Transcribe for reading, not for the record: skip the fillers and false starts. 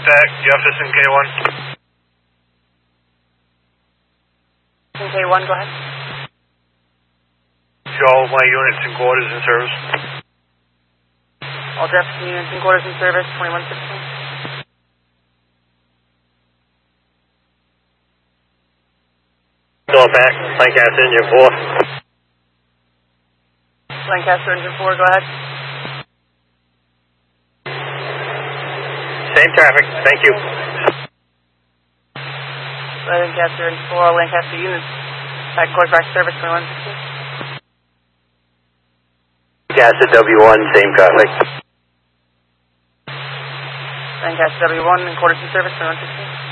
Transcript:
Stack, Jefferson K1. K1, go ahead. Show all my units and quarters in service. All Jefferson units and quarters in service, 2116. Going back, Lancaster Engine 4. Lancaster Engine 4, go ahead. Same traffic, thank you. Lancaster Engine 4, all Lancaster units. Quarters back to service, 2116. Lancaster W1, same traffic. Lancaster W1 and quarters in service, 2116.